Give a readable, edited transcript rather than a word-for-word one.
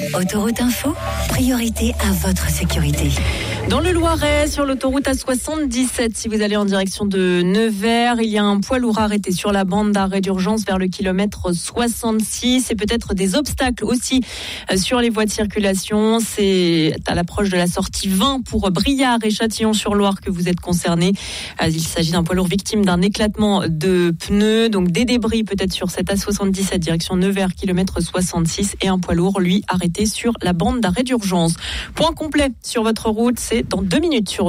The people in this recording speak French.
Autoroute Info, priorité à votre sécurité. Dans le Loiret, sur l'autoroute A77, si vous allez en direction de Nevers, il y a un poids lourd arrêté sur la bande d'arrêt d'urgence vers le kilomètre 66 et peut-être des obstacles aussi sur les voies de circulation. C'est à l'approche de la sortie 20 pour Briare et Châtillon-sur-Loire que vous êtes concernés. Il s'agit d'un poids lourd victime d'un éclatement de pneus, donc des débris peut-être sur cette A77 direction Nevers, kilomètre 66 et un poids lourd, lui, arrêté sur la bande d'arrêt d'urgence. Point complet sur votre route, c'est dans 2 minutes sur